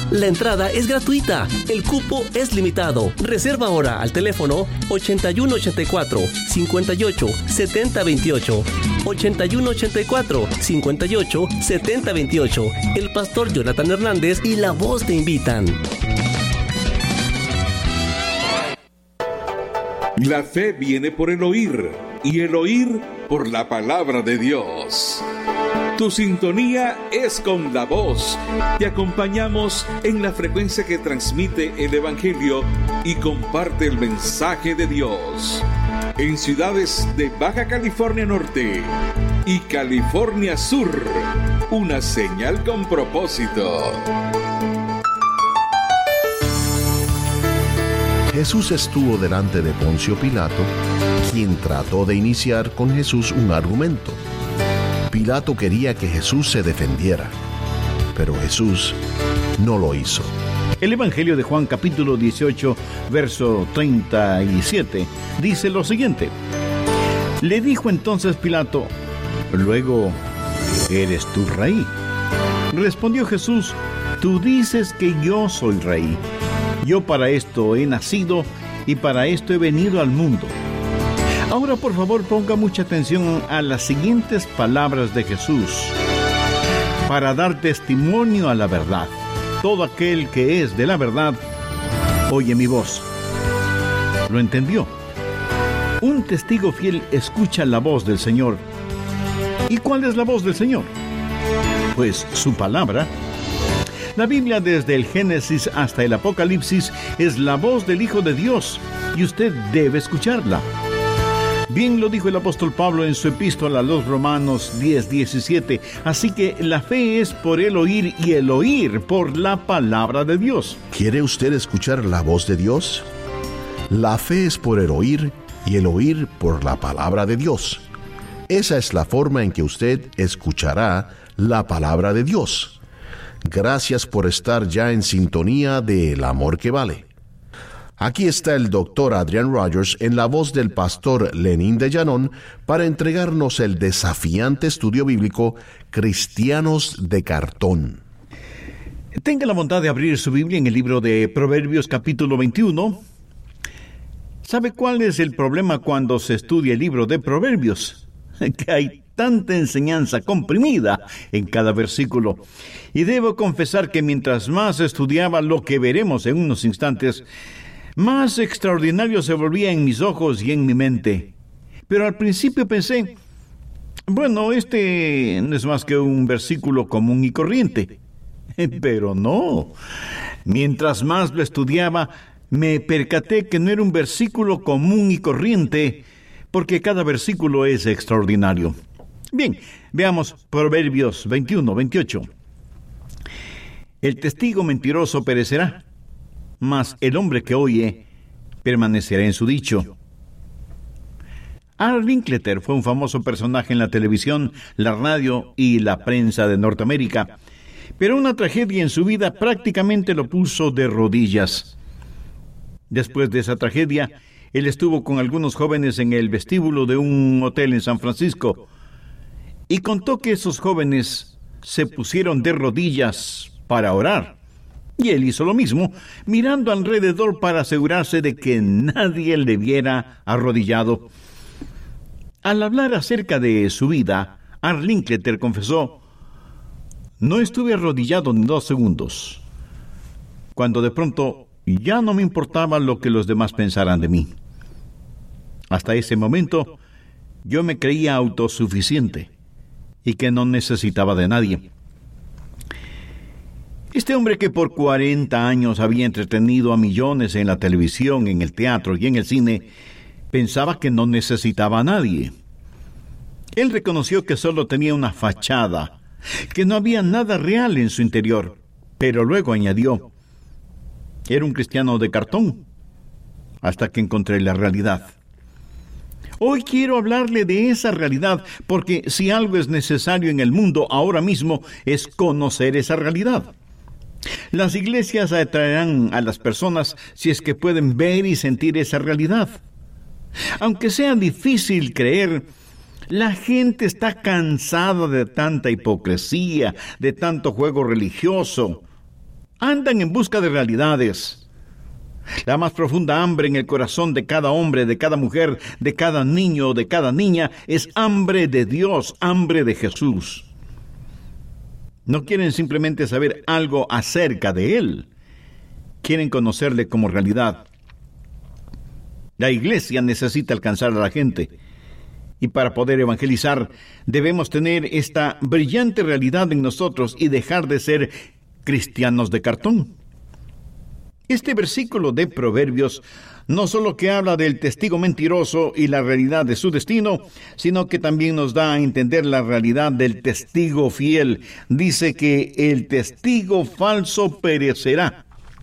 La entrada es gratuita. El cupo es limitado. Reserva ahora al teléfono 8184-587028. 8184-587028. El pastor Jonathan Hernández y La Voz te invitan. La fe viene por el oír, y el oír por la palabra de Dios. Tu sintonía es con La Voz. Te acompañamos en la frecuencia que transmite el Evangelio y comparte el mensaje de Dios. En ciudades de Baja California Norte y California Sur, una señal con propósito. Jesús estuvo delante de Poncio Pilato, quien trató de iniciar con Jesús un argumento. Pilato quería que Jesús se defendiera, pero Jesús no lo hizo. El Evangelio de Juan, capítulo 18, verso 37, dice lo siguiente. Le dijo entonces Pilato: «Luego, ¿eres tú rey?». Respondió Jesús: «Tú dices que yo soy rey. Yo para esto he nacido y para esto he venido al mundo». Ahora, por favor, ponga mucha atención a las siguientes palabras de Jesús. Para dar testimonio a la verdad. Todo aquel que es de la verdad, oye mi voz. ¿Lo entendió? Un testigo fiel escucha la voz del Señor. ¿Y cuál es la voz del Señor? Pues su palabra. La Biblia, desde el Génesis hasta el Apocalipsis, es la voz del Hijo de Dios, y usted debe escucharla. Bien lo dijo el apóstol Pablo en su epístola a los Romanos 10:17. Así que la fe es por el oír y el oír por la palabra de Dios. ¿Quiere usted escuchar la voz de Dios? La fe es por el oír y el oír por la palabra de Dios. Esa es la forma en que usted escuchará la palabra de Dios. Gracias por estar ya en sintonía de El Amor que Vale. Aquí está el doctor Adrian Rogers en la voz del pastor Lenín de Llanón para entregarnos el desafiante estudio bíblico Cristianos de Cartón. Tenga la bondad de abrir su Biblia en el libro de Proverbios capítulo 21. ¿Sabe cuál es el problema cuando se estudia el libro de Proverbios? Que hay tanta enseñanza comprimida en cada versículo. Y debo confesar que mientras más estudiaba lo que veremos en unos instantes, más extraordinario se volvía en mis ojos y en mi mente. Pero al principio pensé, bueno, este no es más que un versículo común y corriente. Pero no. Mientras más lo estudiaba, me percaté que no era un versículo común y corriente, porque cada versículo es extraordinario. Bien, veamos Proverbios 21:28. El testigo mentiroso perecerá, mas el hombre que oye permanecerá en su dicho. Al Linkletter fue un famoso personaje en la televisión, la radio y la prensa de Norteamérica, pero una tragedia en su vida prácticamente lo puso de rodillas. Después de esa tragedia, él estuvo con algunos jóvenes en el vestíbulo de un hotel en San Francisco y contó que esos jóvenes se pusieron de rodillas para orar. Y él hizo lo mismo, mirando alrededor para asegurarse de que nadie le viera arrodillado. Al hablar acerca de su vida, Al Linkletter confesó: «No estuve arrodillado ni 2 segundos, cuando de pronto ya no me importaba lo que los demás pensaran de mí. Hasta ese momento, yo me creía autosuficiente y que no necesitaba de nadie». Este hombre, que por 40 años había entretenido a millones en la televisión, en el teatro y en el cine, pensaba que no necesitaba a nadie. Él reconoció que solo tenía una fachada, que no había nada real en su interior, pero luego añadió: «Era un cristiano de cartón, hasta que encontré la realidad». Hoy quiero hablarle de esa realidad, porque si algo es necesario en el mundo ahora mismo es conocer esa realidad. Las iglesias atraerán a las personas si es que pueden ver y sentir esa realidad. Aunque sea difícil creer, la gente está cansada de tanta hipocresía, de tanto juego religioso. Andan en busca de realidades. La más profunda hambre en el corazón de cada hombre, de cada mujer, de cada niño, de cada niña, es hambre de Dios, hambre de Jesús. No quieren simplemente saber algo acerca de Él. Quieren conocerle como realidad. La iglesia necesita alcanzar a la gente. Y para poder evangelizar, debemos tener esta brillante realidad en nosotros y dejar de ser cristianos de cartón. Este versículo de Proverbios no solo que habla del testigo mentiroso y la realidad de su destino, sino que también nos da a entender la realidad del testigo fiel. Dice que el testigo falso perecerá.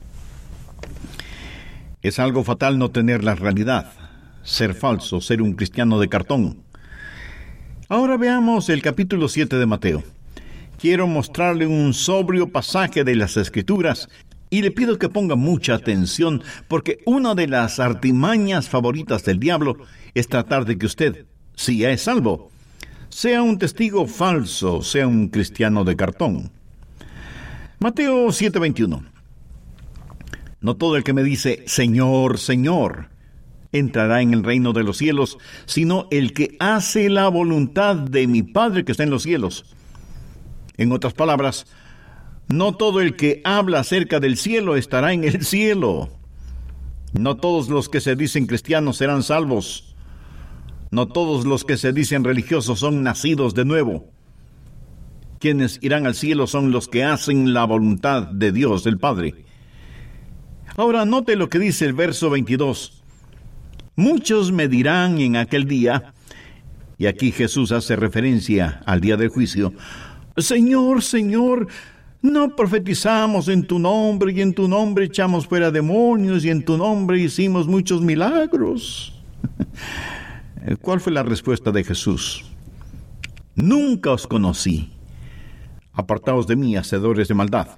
Es algo fatal no tener la realidad, ser falso, ser un cristiano de cartón. Ahora veamos el capítulo 7 de Mateo. Quiero mostrarle un sobrio pasaje de las Escrituras y le pido que ponga mucha atención porque una de las artimañas favoritas del diablo es tratar de que usted, si ya es salvo, sea un testigo falso, sea un cristiano de cartón. Mateo 7:21. No todo el que me dice, Señor, Señor, entrará en el reino de los cielos, sino el que hace la voluntad de mi Padre que está en los cielos. En otras palabras, no todo el que habla acerca del cielo estará en el cielo. No todos los que se dicen cristianos serán salvos. No todos los que se dicen religiosos son nacidos de nuevo. Quienes irán al cielo son los que hacen la voluntad de Dios, el Padre. Ahora note lo que dice el verso 22. Muchos me dirán en aquel día, y aquí Jesús hace referencia al día del juicio, Señor, Señor, no profetizamos en tu nombre, y en tu nombre echamos fuera demonios, y en tu nombre hicimos muchos milagros. ¿Cuál fue la respuesta de Jesús? Nunca os conocí. Apartaos de mí, hacedores de maldad.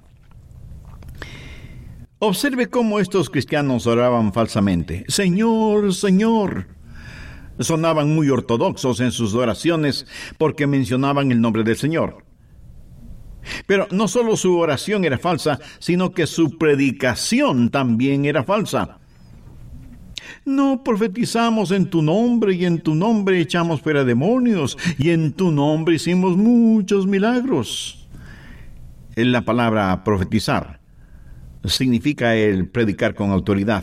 Observe cómo estos cristianos oraban falsamente. Señor, Señor. Sonaban muy ortodoxos en sus oraciones porque mencionaban el nombre del Señor. Pero no solo su oración era falsa, sino que su predicación también era falsa. No profetizamos en tu nombre, y en tu nombre echamos fuera demonios, y en tu nombre hicimos muchos milagros. Es la palabra profetizar. Significa el predicar con autoridad.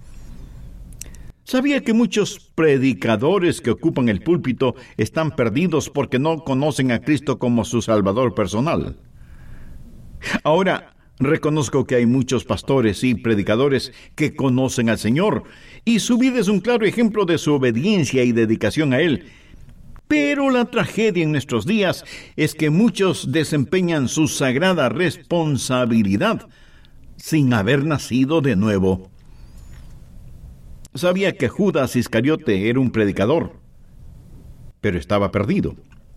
¿Sabía que muchos predicadores que ocupan el púlpito están perdidos porque no conocen a Cristo como su Salvador personal? Ahora, reconozco que hay muchos pastores y predicadores que conocen al Señor, y su vida es un claro ejemplo de su obediencia y dedicación a Él. Pero la tragedia en nuestros días es que muchos desempeñan su sagrada responsabilidad sin haber nacido de nuevo. Sabía que Judas Iscariote era un predicador, pero estaba perdido.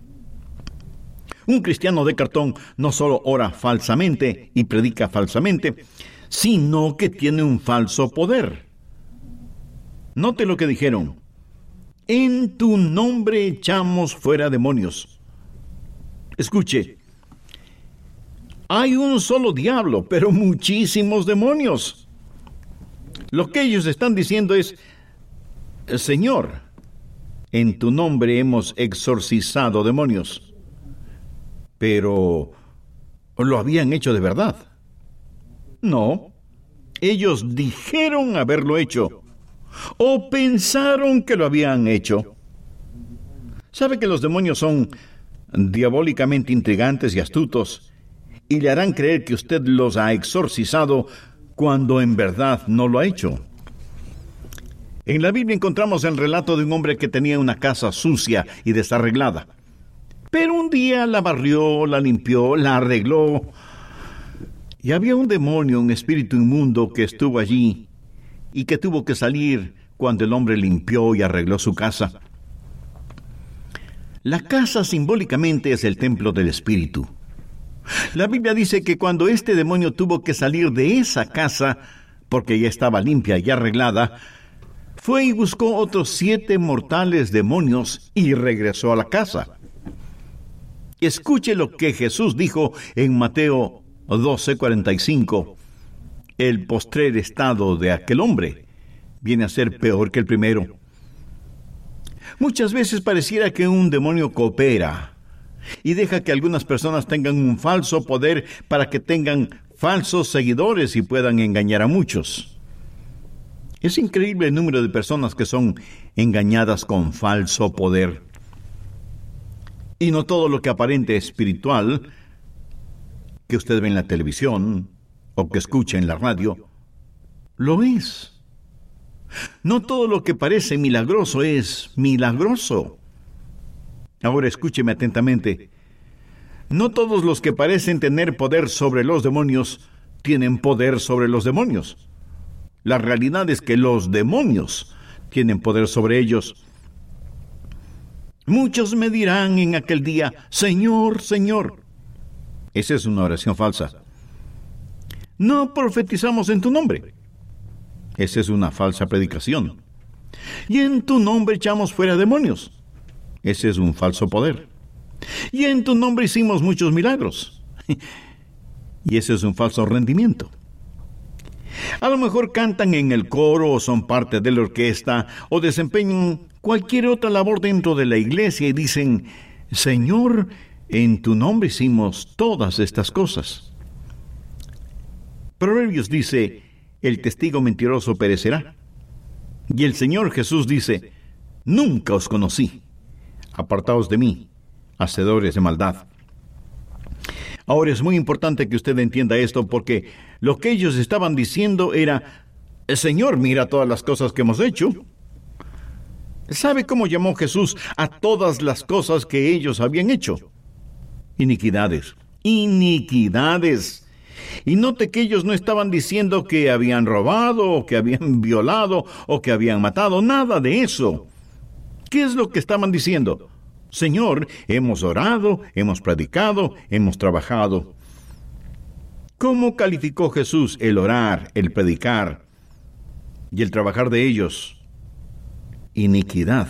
Un cristiano de cartón no solo ora falsamente y predica falsamente, sino que tiene un falso poder. Note lo que dijeron. En tu nombre echamos fuera demonios. Escuche. Hay un solo diablo, pero muchísimos demonios. Lo que ellos están diciendo es, Señor, en tu nombre hemos exorcizado demonios. Pero, ¿lo habían hecho de verdad? No, ellos dijeron haberlo hecho, o pensaron que lo habían hecho. ¿Sabe que los demonios son diabólicamente intrigantes y astutos? Y le harán creer que usted los ha exorcizado cuando en verdad no lo ha hecho. En la Biblia encontramos el relato de un hombre que tenía una casa sucia y desarreglada. Pero un día la barrió, la limpió, la arregló. Y había un demonio, un espíritu inmundo que estuvo allí y que tuvo que salir cuando el hombre limpió y arregló su casa. La casa simbólicamente es el templo del espíritu. La Biblia dice que cuando este demonio tuvo que salir de esa casa, porque ya estaba limpia y arreglada, fue y buscó otros 7 mortales demonios y regresó a la casa. Escuche lo que Jesús dijo en Mateo 12:45, el postrer estado de aquel hombre viene a ser peor que el primero. Muchas veces pareciera que un demonio coopera y deja que algunas personas tengan un falso poder para que tengan falsos seguidores y puedan engañar a muchos. Es increíble el número de personas que son engañadas con falso poder. Y no todo lo que aparente espiritual, que usted ve en la televisión o que escucha en la radio, lo es. No todo lo que parece milagroso es milagroso. Ahora escúcheme atentamente. No todos los que parecen tener poder sobre los demonios tienen poder sobre los demonios. La realidad es que los demonios tienen poder sobre ellos. Muchos me dirán en aquel día, Señor, Señor. Esa es una oración falsa. No profetizamos en tu nombre. Esa es una falsa predicación. Y en tu nombre echamos fuera demonios. Ese es un falso poder. Y en tu nombre hicimos muchos milagros. Y ese es un falso rendimiento. A lo mejor cantan en el coro o son parte de la orquesta o desempeñan cualquier otra labor dentro de la iglesia y dicen, Señor, en tu nombre hicimos todas estas cosas. Proverbios dice, el testigo mentiroso perecerá. Y el Señor Jesús dice, nunca os conocí. Apartaos de mí, hacedores de maldad. Ahora es muy importante que usted entienda esto porque lo que ellos estaban diciendo era, Señor, mira todas las cosas que hemos hecho. ¿Sabe cómo llamó Jesús a todas las cosas que ellos habían hecho? Iniquidades. Iniquidades. Y note que ellos no estaban diciendo que habían robado, o que habían violado, o que habían matado, nada de eso. ¿Qué es lo que estaban diciendo? Señor, hemos orado, hemos predicado, hemos trabajado. ¿Cómo calificó Jesús el orar, el predicar y el trabajar de ellos? Iniquidad.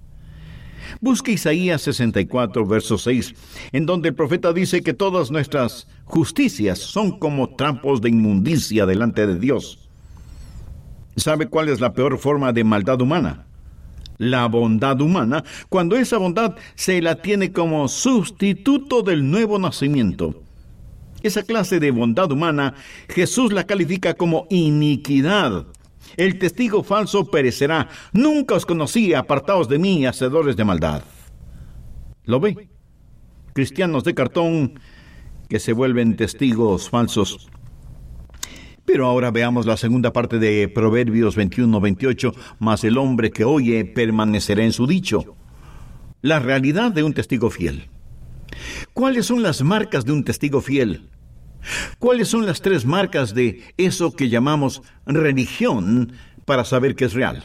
Busque Isaías 64, verso 6, en donde el profeta dice que todas nuestras justicias son como trampos de inmundicia delante de Dios. ¿Sabe cuál es la peor forma de maldad humana? La bondad humana, cuando esa bondad se la tiene como sustituto del nuevo nacimiento. Esa clase de bondad humana, Jesús la califica como iniquidad. El testigo falso perecerá. Nunca os conocí, apartaos de mí, hacedores de maldad. ¿Lo ve? Cristianos de cartón que se vuelven testigos falsos. Pero ahora veamos la segunda parte de Proverbios 21-28. Mas el hombre que oye permanecerá en su dicho. La realidad de un testigo fiel. ¿Cuáles son las marcas de un testigo fiel? ¿Cuáles son las 3 marcas de eso que llamamos religión para saber que es real?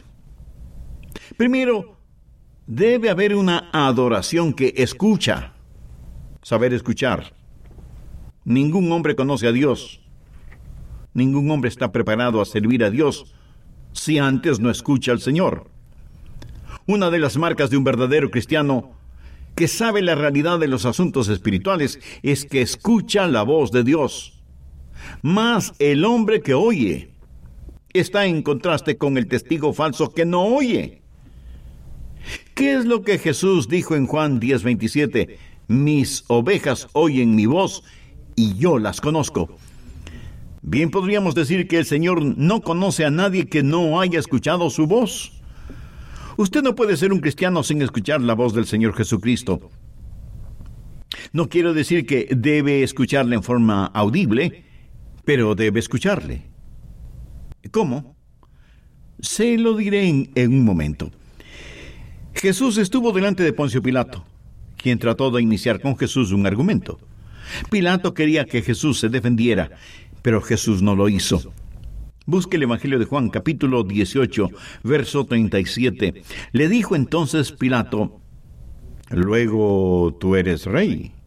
Primero, debe haber una adoración que escucha. Saber escuchar. Ningún hombre conoce a Dios. Ningún hombre está preparado a servir a Dios si antes no escucha al Señor. Una de las marcas de un verdadero cristiano que sabe la realidad de los asuntos espirituales es que escucha la voz de Dios. Mas el hombre que oye está en contraste con el testigo falso que no oye. ¿Qué es lo que Jesús dijo en Juan 10:27? Mis ovejas oyen mi voz y yo las conozco. Bien podríamos decir que el Señor no conoce a nadie que no haya escuchado su voz. Usted no puede ser un cristiano sin escuchar la voz del Señor Jesucristo. No quiero decir que debe escucharle en forma audible, pero debe escucharle. ¿Cómo? Se lo diré en un momento. Jesús estuvo delante de Poncio Pilato, quien trató de iniciar con Jesús un argumento. Pilato quería que Jesús se defendiera, pero Jesús no lo hizo. Busque el Evangelio de Juan, capítulo 18, verso 37. Le dijo entonces Pilato, «Luego tú eres rey».